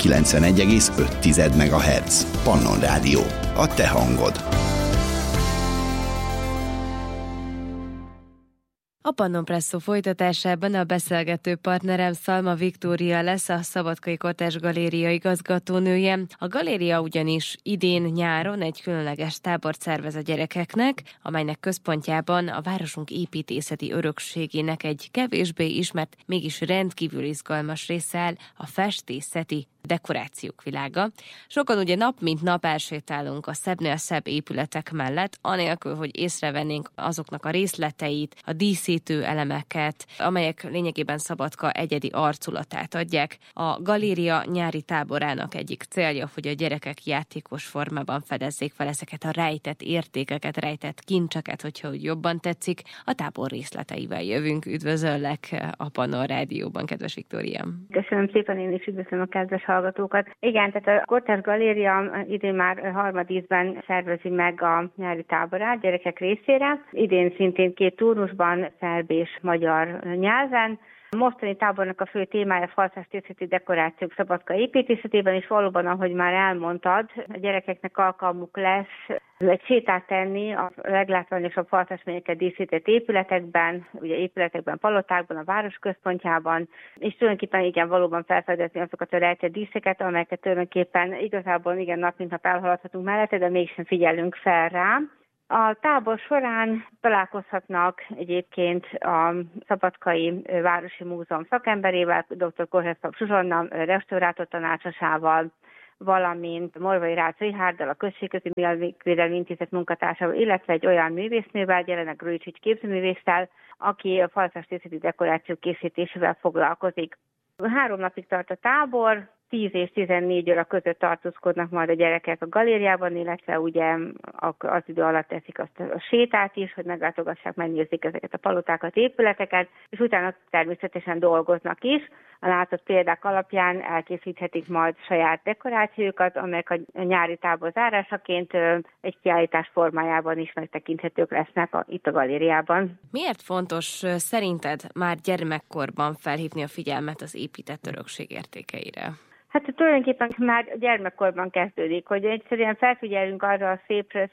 91,5 MHz. Pannon Rádió. A te hangod. A Pannon Presszó folytatásában a beszélgető partnerem Szalma Viktória lesz, a Szabadkai Kortárs Galéria igazgatónője. A galéria ugyanis idén nyáron egy különleges tábort szervez a gyerekeknek, amelynek központjában a városunk építészeti örökségének egy kevésbé ismert, mégis rendkívül izgalmas része áll, a festészeti dekorációk világa. Sokan ugye nap mint nap elsétálunk a szebbnél szebb épületek mellett, anélkül, hogy észrevennénk azoknak a részleteit, a díszítő elemeket, amelyek lényegében Szabadka egyedi arculatát adják. A galéria nyári táborának egyik célja, hogy a gyerekek játékos formában fedezzék fel ezeket a rejtett értékeket, rejtett kincseket, hogyha úgy jobban tetszik. A tábor részleteivel jövünk. Üdvözöllek a Pannon Rádióban, kedves Viktória. Köszönöm szépen, én is üdvözlöm a kedves hallgatókat. Igen, tehát a Kortárs Galéria idén már harmadízben szervezi meg a nyári táborát gyerekek részére. Idén szintén 2 turnusban, szerb és magyar nyelven. A mostani tábornak a fő témája falfestészeti dekorációk Szabadka építészetében, és valóban, ahogy már elmondtad, a gyerekeknek alkalmuk lesz egy sétát tenni a leglátványosabb falfestményeket díszített épületekben, ugye épületekben, palotákban, a város központjában, és tulajdonképpen igen, valóban felfedezni azokat a rejtett díszeket, amelyeket tulajdonképpen igazából igen nap mint nap elhaladhatunk mellette, de mégsem figyelünk fel rá. A tábor során találkozhatnak egyébként a Szabadkai Városi Múzeum szakemberével, dr. Korheszpap Zsuzsanna restaurátor tanácsosával, valamint Morvai Rácz Rihárdal, a Községközi Művészeti Intézet munkatársával, illetve egy olyan művésznővel, Jelenek Grujics képzőművésszel, aki a falfestészeti dekorációk készítésével foglalkozik. 3 napig tart a tábor, 10 és 14 óra között tartózkodnak majd a gyerekek a galériában, illetve ugye az idő alatt teszik azt a sétát is, hogy meglátogassák, megnézzék ezeket a palotákat, épületeket, és utána természetesen dolgoznak is. A látott példák alapján elkészíthetik majd saját dekorációkat, amelyek a nyári tábor zárásaként egy kiállítás formájában is megtekinthetők lesznek itt a galériában. Miért fontos szerinted már gyermekkorban felhívni a figyelmet az épített örökség értékeire? Hát tulajdonképpen már gyermekkorban kezdődik, hogy egyszerűen felfigyelünk arra a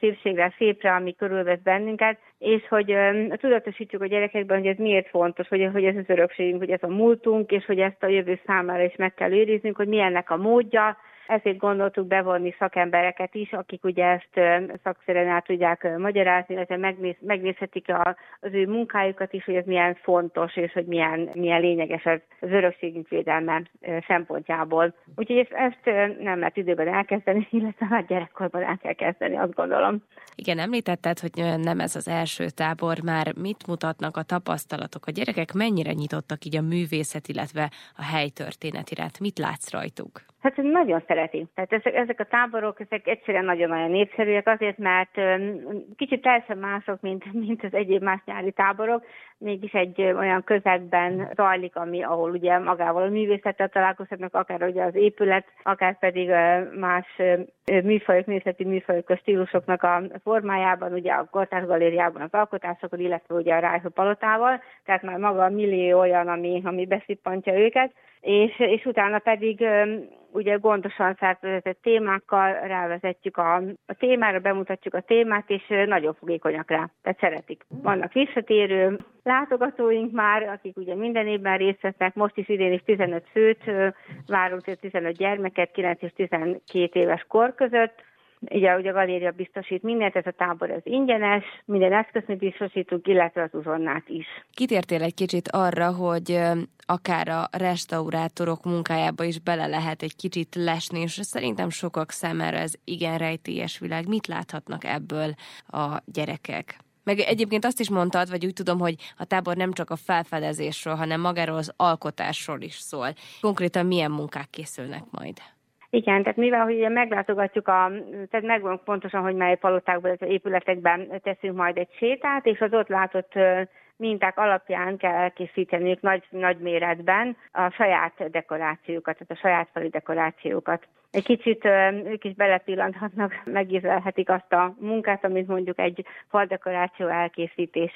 szépre, ami körülvesz bennünket, és hogy tudatosítjuk a gyerekekben, hogy ez miért fontos, hogy ez az örökségünk, hogy ez a múltunk, és hogy ezt a jövő számára is meg kell őriznünk, hogy milyennek a módja. Ezért gondoltuk bevonni szakembereket is, akik ugye ezt szakszerűen át tudják magyarázni, illetve megnézhetik az ő munkájukat is, hogy ez milyen fontos, és hogy milyen lényeges az örökségünk védelme szempontjából. Úgyhogy ezt nem lehet időben elkezdeni, illetve már gyerekkorban el kell kezdeni, azt gondolom. Igen, említetted, hogy nem ez az első tábor, már mit mutatnak a tapasztalatok? A gyerekek mennyire nyitottak így a művészet, illetve a helytörténet iránt? Mit látsz rajtuk? Hát nagyon szeretik. Tehát ezek a táborok, ezek egyszerűen nagyon-nagyon népszerűek, azért, mert kicsit teljesen mások, mint az egyéb más nyári táborok, mégis egy olyan közegben zajlik, ahol ugye magával a művészettel találkozhatnak, akár ugye az épület, akár pedig más műfajok, művészeti műfajok, stílusoknak a formájában, ugye a Kortárs Galériában az alkotásokon, illetve ugye a Rájfő palotával, tehát már maga a millió olyan, ami beszippantja őket, és utána pedig ugye gondosan szervezett témákkal rávezetjük a témára, bemutatjuk a témát, és nagyon fogékonyak rá, tehát szeretik. Vannak visszatérő látogatóink már, akik ugye minden évben részt vesznek, most is idén is 15 főt várunk, 15 gyermeket, 9 és 12 éves kor között. Ugye a galéria biztosít mindent, ez a tábor az ingyenes, minden eszközt biztosítunk, illetve az uzsonnát is. Kitértél egy kicsit arra, hogy akár a restaurátorok munkájába is bele lehet egy kicsit lesni, és szerintem sokak számára ez igen rejtélyes világ. Mit láthatnak ebből a gyerekek? Meg egyébként azt is mondtad, vagy úgy tudom, hogy a tábor nem csak a felfedezésről, hanem magáról az alkotásról is szól. Konkrétan milyen munkák készülnek majd? Igen, tehát mivel hogy meglátogatjuk, tehát megvan pontosan, hogy mely palotákban, az épületekben teszünk majd egy sétát, és az ott látott minták alapján kell elkészíteniük nagy méretben a saját dekorációkat, tehát a saját fali dekorációkat. Egy kicsit ők is belepillanthatnak, megízlelhetik azt a munkát, amit mondjuk egy faldekoráció elkészítése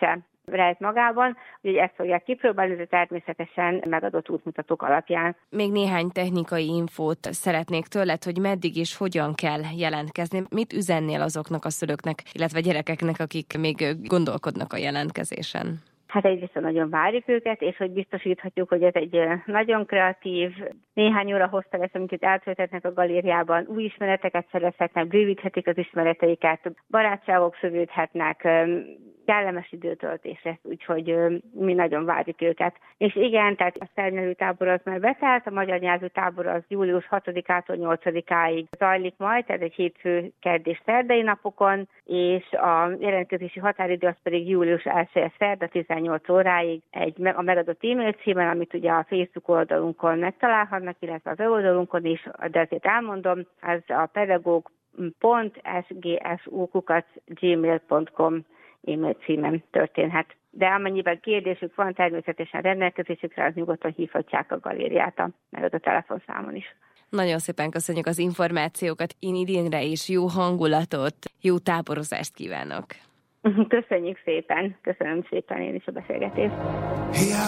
rejt magában, úgyhogy ezt fogják kipróbálni, de természetesen megadott útmutatók alapján. Még néhány technikai infót szeretnék tőled, hogy meddig és hogyan kell jelentkezni. Mit üzennél azoknak a szülőknek, illetve gyerekeknek, akik még gondolkodnak a jelentkezésen? Hát egyrészt nagyon várjuk őket, és hogy biztosíthatjuk, hogy ez egy nagyon kreatív, néhány óra hossza lesz, amit itt eltöltetnek a galériában, új ismereteket szerezhetnek, bővíthetik az ismereteiket, barátságok szövődhetnek, kellemes időtöltés lesz, úgyhogy mi nagyon várjuk őket. És igen, tehát a szernyelő tábor az már betelt, a magyar nyelvű tábor az július 6-ától 8-áig zajlik majd, tehát egy hétfő, kedd és szerdai napokon, és a jelentkezési határidő az pedig július 1-e szerda 18 óráig a megadott e-mail címen, amit ugye a Facebook oldalunkon megtalálhatnak, illetve az oldalunkon is, de azért elmondom, az a pedagog.sgsu@gmail.com e-mail címen történhet. De amennyiben kérdésük van, természetesen rendelkezésükre, az nyugodtan hívhatják a galériát a megadott telefonszámon is. Nagyon szépen köszönjük az információkat, én idénre is jó hangulatot, jó táborozást kívánok. Köszönjük szépen, köszönöm szépen én is a beszélgetést.